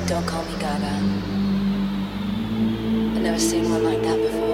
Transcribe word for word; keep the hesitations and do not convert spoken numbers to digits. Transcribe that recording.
Don't call me Gaga. I've never seen one like that before.